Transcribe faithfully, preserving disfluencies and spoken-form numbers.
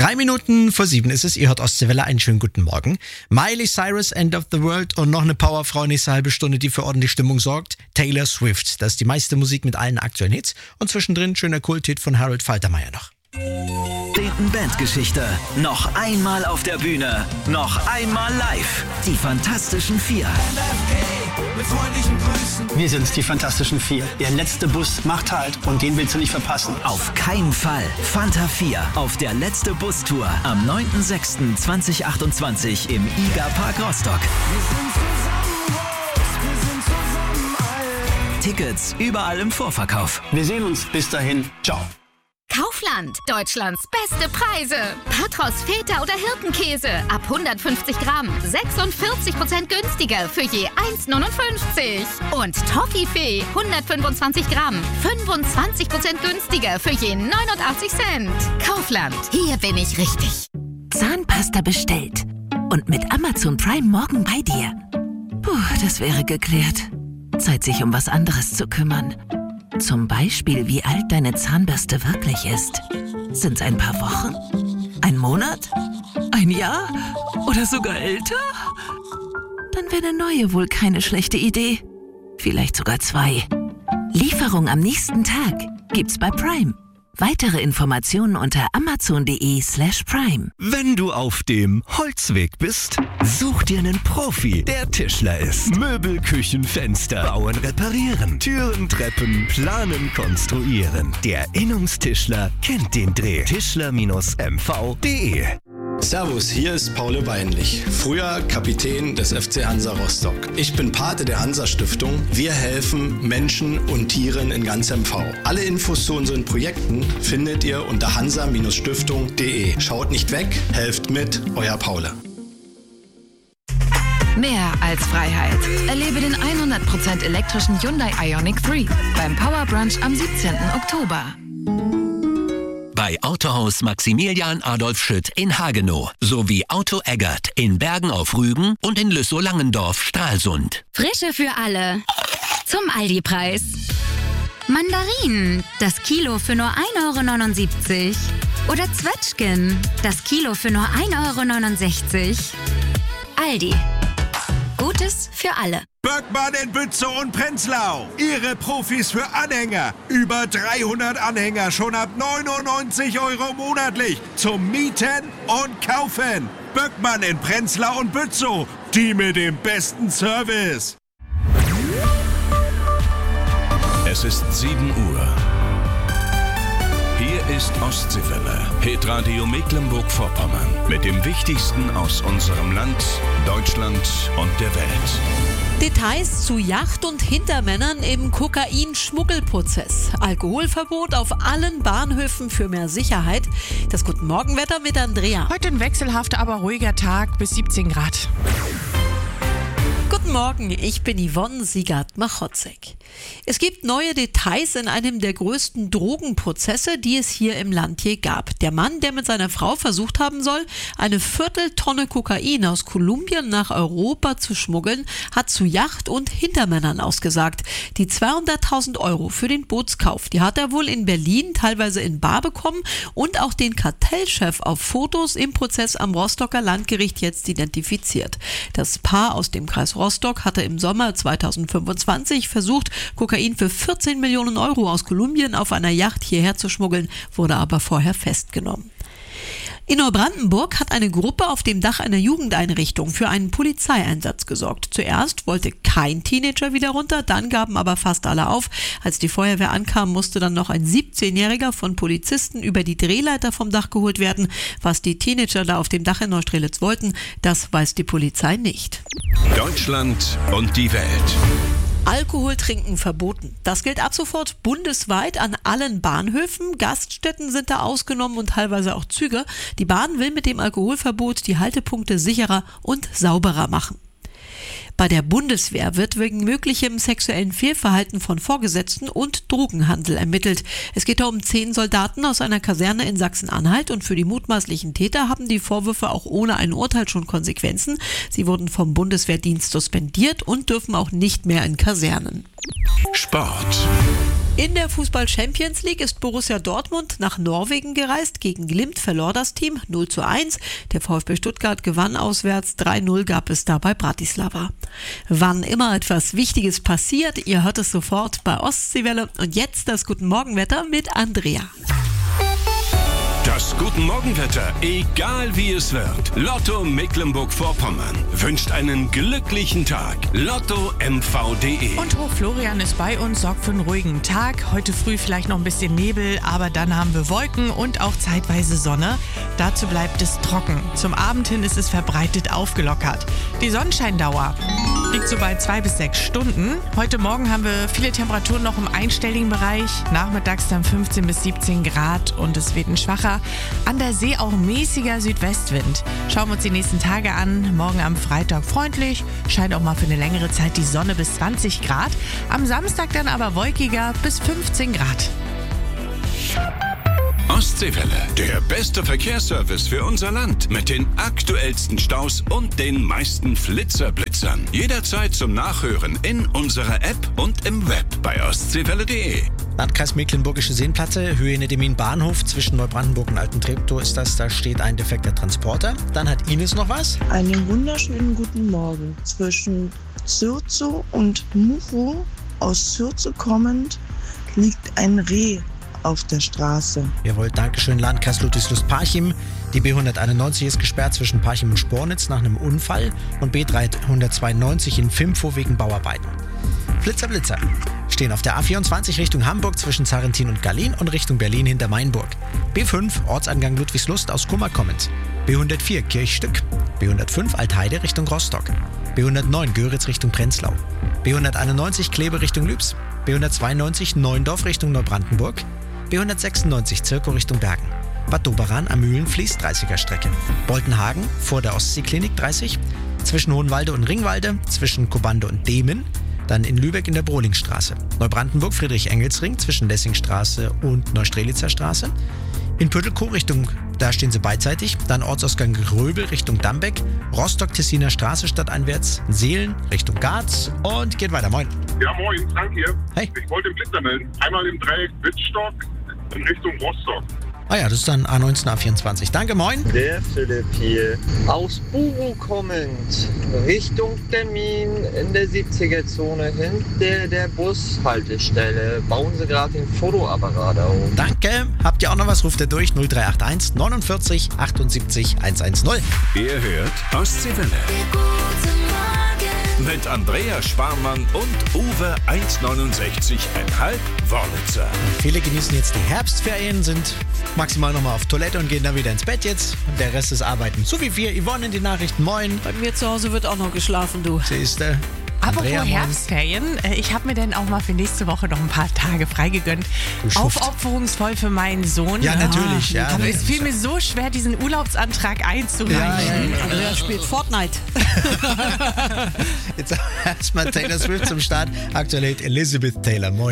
Drei Minuten vor sieben ist es, ihr hört Ostseewelle, einen schönen guten Morgen. Miley Cyrus, End of the World und noch eine Powerfrau nächste halbe Stunde, die für ordentlich Stimmung sorgt. Taylor Swift, das ist die meiste Musik mit allen aktuellen Hits und zwischendrin schöner Kulthit von Harold Faltermeier noch. Bandgeschichte. Noch einmal auf der Bühne. Noch einmal live. Die Fantastischen Vier. Wir sind's, die Fantastischen Vier. Der letzte Bus macht Halt und den willst du nicht verpassen. Auf keinen Fall. Fanta vier auf der letzte Bustour am neunten sechsten zweitausendachtundzwanzig im I G A Park Rostock. Tickets überall im Vorverkauf. Wir sehen uns. Bis dahin. Ciao. Kaufland, Deutschlands beste Preise. Patros, Feta oder Hirtenkäse ab hundertfünfzig Gramm, sechsundvierzig Prozent günstiger für je eins neunundfünfzig. Und Toffifee, hundertfünfundzwanzig Gramm, fünfundzwanzig Prozent günstiger für je neunundachtzig Cent. Kaufland, hier bin ich richtig. Zahnpasta bestellt und mit Amazon Prime morgen bei dir. Puh, das wäre geklärt. Zeit, sich um was anderes zu kümmern. Zum Beispiel, wie alt deine Zahnbürste wirklich ist. Sind's ein paar Wochen? Ein Monat? Ein Jahr? Oder sogar älter? Dann wäre eine neue wohl keine schlechte Idee. Vielleicht sogar zwei. Lieferung am nächsten Tag gibt's bei Prime. Weitere Informationen unter amazon.de slash prime. Wenn du auf dem Holzweg bist, such dir einen Profi, der Tischler ist. Möbel, Küchen, Fenster, bauen, reparieren, Türen, Treppen, planen, konstruieren. Der Innungstischler kennt den Dreh. Tischler M V punkt de. Servus, hier ist Paul Weinlich, früher Kapitän des F C Hansa Rostock. Ich bin Pate der Hansa-Stiftung. Wir helfen Menschen und Tieren in ganz M V. Alle Infos zu unseren Projekten findet ihr unter hansa Stiftung punkt de. Schaut nicht weg, helft mit, euer Paul. Mehr als Freiheit. Erlebe den hundert Prozent elektrischen Hyundai Ioniq drei beim Power Brunch am siebzehnten Oktober. Bei Autohaus Maximilian Adolf Schütt in Hagenow sowie Auto Eggert in Bergen auf Rügen und in Lüssow-Langendorf Stralsund. Frische für alle. Zum Aldi-Preis. Mandarinen, das Kilo für nur ein Euro neunundsiebzig. Oder Zwetschgen, das Kilo für nur ein Euro neunundsechzig. Aldi. Gutes für alle. Böckmann in Bützow und Prenzlau. Ihre Profis für Anhänger. Über dreihundert Anhänger schon ab neunundneunzig Euro monatlich. Zum Mieten und Kaufen. Böckmann in Prenzlau und Bützow. Die mit dem besten Service. Es ist sieben Uhr. Hier ist Ostseewelle, Hitradio Mecklenburg-Vorpommern. Mit dem Wichtigsten aus unserem Land, Deutschland und der Welt. Details zu Yacht- und Hintermännern im Kokain-Schmuggelprozess. Alkoholverbot auf allen Bahnhöfen für mehr Sicherheit. Das Guten Morgenwetter mit Andrea. Heute ein wechselhafter, aber ruhiger Tag bis siebzehn Grad. Guten Morgen, ich bin Yvonne Siegert-Machotzek. Es gibt neue Details in einem der größten Drogenprozesse, die es hier im Land je gab. Der Mann, der mit seiner Frau versucht haben soll, eine Vierteltonne Kokain aus Kolumbien nach Europa zu schmuggeln, hat zu Yacht- und Hintermännern ausgesagt. Die zweihunderttausend Euro für den Bootskauf, die hat er wohl in Berlin teilweise in bar bekommen und auch den Kartellchef auf Fotos im Prozess am Rostocker Landgericht jetzt identifiziert. Das Paar aus dem Kreis Rostock hatte im Sommer zweitausendfünfundzwanzig versucht, Kokain für vierzehn Millionen Euro aus Kolumbien auf einer Yacht hierher zu schmuggeln, wurde aber vorher festgenommen. In Neubrandenburg hat eine Gruppe auf dem Dach einer Jugendeinrichtung für einen Polizeieinsatz gesorgt. Zuerst wollte kein Teenager wieder runter, dann gaben aber fast alle auf. Als die Feuerwehr ankam, musste dann noch ein siebzehnjähriger von Polizisten über die Drehleiter vom Dach geholt werden. Was die Teenager da auf dem Dach in Neustrelitz wollten, das weiß die Polizei nicht. Deutschland und die Welt. Alkohol trinken verboten. Das gilt ab sofort bundesweit an allen Bahnhöfen. Gaststätten sind da ausgenommen und teilweise auch Züge. Die Bahn will mit dem Alkoholverbot die Haltepunkte sicherer und sauberer machen. Bei der Bundeswehr wird wegen möglichem sexuellen Fehlverhalten von Vorgesetzten und Drogenhandel ermittelt. Es geht da um zehn Soldaten aus einer Kaserne in Sachsen-Anhalt und für die mutmaßlichen Täter haben die Vorwürfe auch ohne ein Urteil schon Konsequenzen. Sie wurden vom Bundeswehrdienst suspendiert und dürfen auch nicht mehr in Kasernen. Sport. In der Fußball-Champions League ist Borussia Dortmund nach Norwegen gereist. Gegen Glimt verlor das Team null zu eins. Der VfB Stuttgart gewann auswärts. drei null gab es da bei Bratislava. Wann immer etwas Wichtiges passiert, ihr hört es sofort bei Ostseewelle. Und jetzt das Guten Morgenwetter mit Andrea. Das Guten Morgenwetter, egal wie es wird. Lotto Mecklenburg-Vorpommern wünscht einen glücklichen Tag. Lotto M V punkt de. Und Hoch Florian ist bei uns, sorgt für einen ruhigen Tag. Heute früh vielleicht noch ein bisschen Nebel, aber dann haben wir Wolken und auch zeitweise Sonne. Dazu bleibt es trocken. Zum Abend hin ist es verbreitet aufgelockert. Die Sonnenscheindauer liegt so bei zwei bis sechs Stunden. Heute Morgen haben wir viele Temperaturen noch im einstelligen Bereich. Nachmittags dann fünfzehn bis siebzehn Grad und es weht ein schwacher, an der See auch mäßiger Südwestwind. Schauen wir uns die nächsten Tage an. Morgen am Freitag freundlich, scheint auch mal für eine längere Zeit die Sonne bis zwanzig Grad. Am Samstag dann aber wolkiger bis fünfzehn Grad. Ostseewelle, der beste Verkehrsservice für unser Land. Mit den aktuellsten Staus und den meisten Flitzerblitzern. Jederzeit zum Nachhören in unserer App und im Web bei ostseewelle punkt de. Landkreis Mecklenburgische Seenplatte, Höhe Nedemin Bahnhof, zwischen Neubrandenburg und Alten Treptow ist das, da steht ein defekter Transporter. Dann hat Ines noch was. Einen wunderschönen guten Morgen. Zwischen Zürzow und Muchow, aus Zürzow kommend, liegt ein Reh auf der Straße. Jawohl, Dankeschön, Landkreis Ludwigslust-Parchim. Die B hunderteinundneunzig ist gesperrt zwischen Parchim und Spornitz nach einem Unfall und B dreihundertzweiundneunzig in Fimfow wegen Bauarbeiten. Blitzer, Blitzer stehen auf der A vierundzwanzig Richtung Hamburg zwischen Zarentin und Gallien und Richtung Berlin hinter Mainburg. B fünf, Ortsangang Ludwigslust aus Kummer kommend. B hundertvier, Kirchstück. B hundertfünf, Altheide Richtung Rostock. B hundertneun, Göritz Richtung Prenzlau. B hunderteinundneunzig, Kleve Richtung Lübs. B hundertzweiundneunzig, Neuendorf Richtung Neubrandenburg. B hundertsechsundneunzig, Zirkow Richtung Bergen. Bad Doberan am Mühlenfließ, dreißiger Strecke. Boltenhagen vor der Ostseeklinik dreißig. Zwischen Hohenwalde und Ringwalde, zwischen Kobande und Demen. Dann in Lübeck in der Brohlingstraße. Neubrandenburg, Friedrich-Engels-Ring zwischen Lessingstraße und Neustrelitzer Straße. In Püttelkow Richtung, da stehen sie beidseitig. Dann Ortsausgang Gröbel Richtung Dambeck. Rostock-Tessiner Straße stadteinwärts. Seelen Richtung Garz und geht weiter. Moin. Ja, moin, Frank hier. Hey. Ich wollte den Blitzer melden. Einmal im Dreieck Wittstock in Richtung Rostock. Ah ja, das ist dann A neunzehn, A vierundzwanzig. Danke, moin. Der Philipp hier. Aus Buro kommend, Richtung Termin in der siebziger-Zone hinter der Bushaltestelle. Bauen Sie gerade den Fotoapparat auf. Danke. Habt ihr auch noch was? Ruft ihr durch null drei acht eins neunundvierzig achtundsiebzig hundertzehn. Ihr hört Ostseewelle. Mit Andrea Sparmann und Uwe eins neunundsechzig Komma fünf Wörlitzer. Viele genießen jetzt die Herbstferien, sind maximal nochmal auf Toilette und gehen dann wieder ins Bett jetzt. Und der Rest ist Arbeiten. So wie wir. Yvonne in die Nachrichten. Moin. Bei mir zu Hause wird auch noch geschlafen, du. Siehste. Apropos Andrea, Herbstferien, ich habe mir dann auch mal für nächste Woche noch ein paar Tage freigegönnt. Aufopferungsvoll für meinen Sohn. Ja, natürlich. Ja, aber es fiel mir so schwer, diesen Urlaubsantrag einzureichen. Ja, ja, ja. Andrea spielt Fortnite. Jetzt erstmal Taylor Swift zum Start. Aktuell Elizabeth Taylor. Moin.